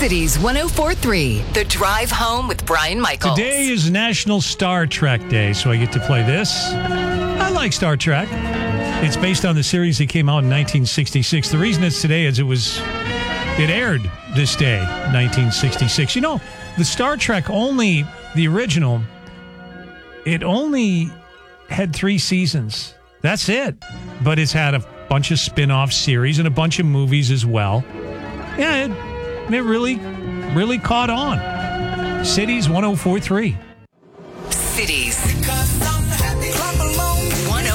Cities 104.3, The Drive Home with Brian Michaels. Today is National Star Trek Day, so I get to play this. I like Star Trek. It's based on the series that came out in 1966. The reason it's today is it aired this day, 1966. You know, the Star Trek the original, it only had 3 seasons. That's it. But it's had a bunch of spin-off series and a bunch of movies as well. Yeah, it really, really caught on. Cities 104.3. Cities.